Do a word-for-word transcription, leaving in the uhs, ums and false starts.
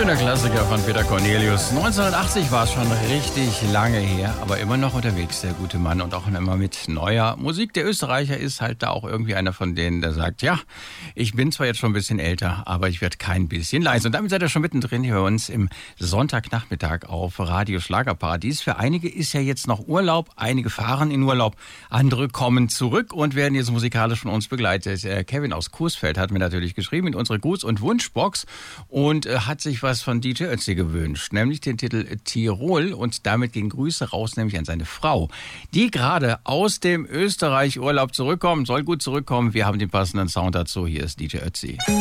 Schöner Klassiker von Peter Cornelius. neunzehnhundertachtzig war es schon richtig lange her, aber immer noch unterwegs, der gute Mann. Und auch immer mit neuer Musik. Der Österreicher ist halt da auch irgendwie einer von denen, der sagt, ja, ich bin zwar jetzt schon ein bisschen älter, aber ich werde kein bisschen leise. Und damit seid ihr schon mittendrin hier bei uns im Sonntagnachmittag auf Radio Schlagerparadies. Für einige ist ja jetzt noch Urlaub, einige fahren in Urlaub, andere kommen zurück und werden jetzt musikalisch von uns begleitet. Kevin aus Coesfeld hat mir natürlich geschrieben in unsere Gruß- und Wunschbox und hat sich was von D J Ötzi gewünscht, nämlich den Titel Tirol, und damit gehen Grüße raus, nämlich an seine Frau, die gerade aus dem Österreich-Urlaub zurückkommt, soll gut zurückkommen. Wir haben den passenden Sound dazu. Hier ist D J Ötzi.